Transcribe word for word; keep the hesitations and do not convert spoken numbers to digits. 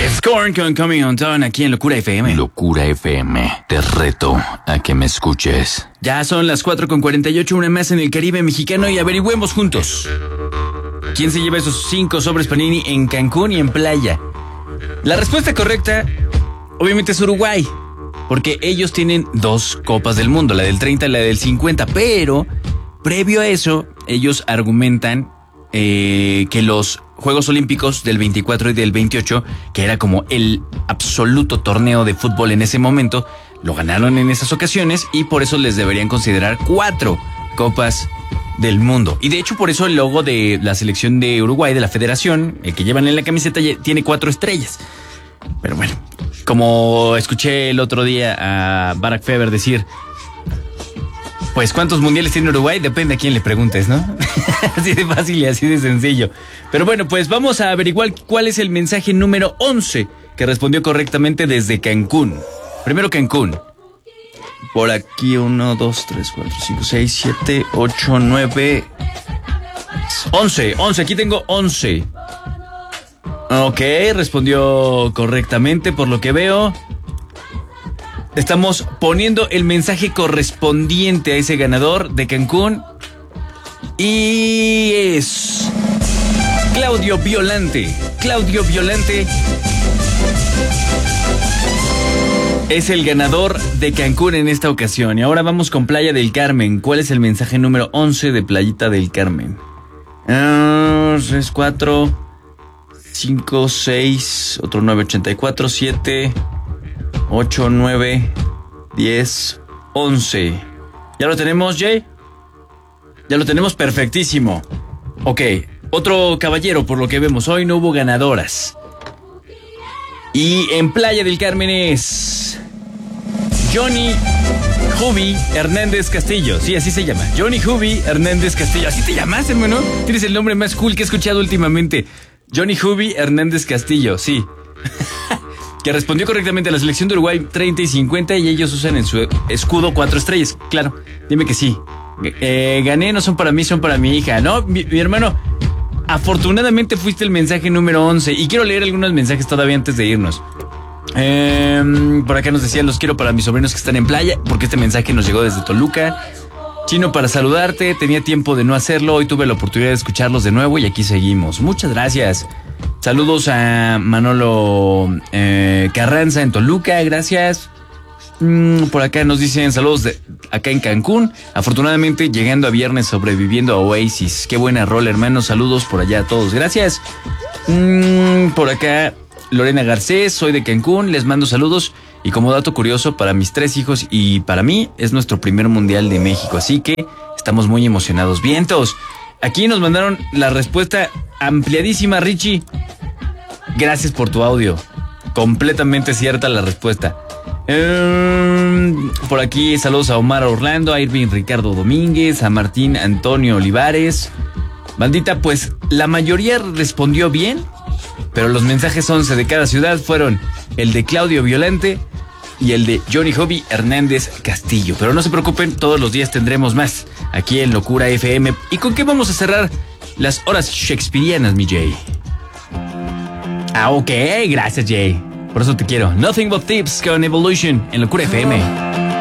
Scorn con Coming on Town aquí en Locura F M. Locura F M, te reto a que me escuches. Ya son las cuatro con cuarenta y ocho, una más en el Caribe mexicano, y averigüemos juntos quién se lleva esos cinco sobres Panini en Cancún y en playa. La respuesta correcta, obviamente, es Uruguay, porque ellos tienen dos copas del mundo, la del treinta y la del cincuenta, pero previo a eso, ellos argumentan eh, que los Juegos Olímpicos del veinticuatro y del veintiocho, que era como el absoluto torneo de fútbol en ese momento, lo ganaron en esas ocasiones y por eso les deberían considerar cuatro copas del mundo. Y de hecho por eso el logo de la selección de Uruguay, de la federación, el que llevan en la camiseta, tiene cuatro estrellas. Pero bueno, como escuché el otro día a Barack Feber decir, pues ¿cuántos mundiales tiene Uruguay? Depende a quién le preguntes, ¿no? Así de fácil y así de sencillo. Pero bueno, pues vamos a averiguar cuál es el mensaje número once que respondió correctamente desde Cancún. Primero Cancún. Por aquí uno, dos, tres, cuatro, cinco, seis, siete, ocho, nueve, once. once, aquí tengo once. Ok, respondió correctamente por lo que veo. Estamos poniendo el mensaje correspondiente a ese ganador de Cancún. Y es Claudio Violante. Claudio Violante es el ganador de Cancún en esta ocasión. Y ahora vamos con Playa del Carmen. ¿Cuál es el mensaje número once de Playita del Carmen? Uh, tres, cuatro, cinco, seis, otro nueve, ochenta y cuatro, siete, ocho, nueve, diez, once. ¿Ya lo tenemos, Jay? Ya lo tenemos, perfectísimo. Ok, otro caballero, por lo que vemos. Hoy no hubo ganadoras. Y en Playa del Carmen es Johnny Hubi Hernández Castillo. Sí, así se llama. Johnny Hubi Hernández Castillo. ¿Así te llamas, hermano? Tienes el nombre más cool que he escuchado últimamente. Johnny Hubi Hernández Castillo, sí. Que respondió correctamente a la selección de Uruguay treinta y cincuenta, y ellos usan en su escudo cuatro estrellas. Claro, dime que sí. Eh, gané, no son para mí, son para mi hija. No, mi, mi hermano, afortunadamente fuiste el mensaje número once. Y quiero leer algunos mensajes todavía antes de irnos. eh, Por acá nos decían: los quiero para mis sobrinos que están en playa, porque este mensaje nos llegó desde Toluca. Chino, para saludarte, tenía tiempo de no hacerlo, hoy tuve la oportunidad de escucharlos de nuevo y aquí seguimos. Muchas gracias. Saludos a Manolo eh, Carranza en Toluca, gracias. Mm, por acá nos dicen saludos de acá en Cancún. Afortunadamente llegando a viernes, sobreviviendo a Oasis. Qué buena rola, hermanos. Saludos por allá a todos, gracias. Mm, por acá Lorena Garcés, soy de Cancún, les mando saludos. Y como dato curioso, para mis tres hijos y para mí es nuestro primer mundial de México, así que estamos muy emocionados. Vientos, aquí nos mandaron la respuesta ampliadísima, Richie. Gracias por tu audio. Completamente cierta la respuesta. Eh, por aquí saludos a Omar Orlando, a Irving Ricardo Domínguez, a Martín Antonio Olivares. Bandita, pues la mayoría respondió bien, pero los mensajes once de cada ciudad fueron el de Claudio Violante y el de Johnny Hubi Hernández Castillo. Pero no se preocupen, todos los días tendremos más aquí en Locura F M. ¿Y con qué vamos a cerrar las horas shakespearianas, mi Jay? Ah, ok, gracias, Jay. Por eso te quiero. Nothing But Tips con Evolution en Locura F M.